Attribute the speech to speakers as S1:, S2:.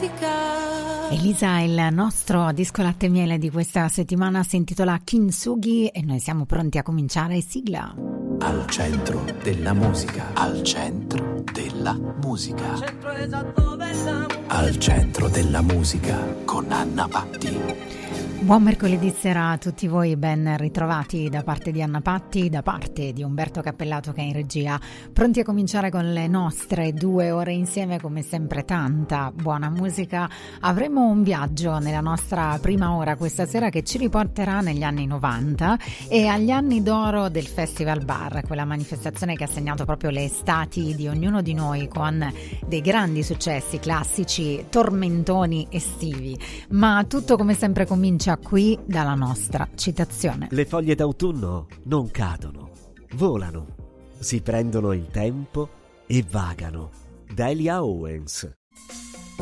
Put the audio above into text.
S1: Elisa, il nostro disco latte e miele di questa settimana si intitola Kintsugi e noi siamo pronti a cominciare. Sigla.
S2: Al centro della musica, al centro della musica, al centro della musica con Anna Patti.
S1: Buon mercoledì sera a tutti voi, ben ritrovati da parte di Anna Patti, da parte di Umberto Cappellato che è in regia, pronti a cominciare con le nostre 2 ore insieme, come sempre tanta buona musica. Avremo un viaggio nella nostra prima ora questa sera che ci riporterà negli anni 90 e agli anni d'oro del Festival Bar, quella manifestazione che ha segnato proprio le estati di ognuno di noi con dei grandi successi classici, tormentoni estivi. Ma tutto come sempre comincia qui dalla nostra citazione.
S3: Le foglie d'autunno non cadono, volano, si prendono il tempo e vagano. Delia Owens.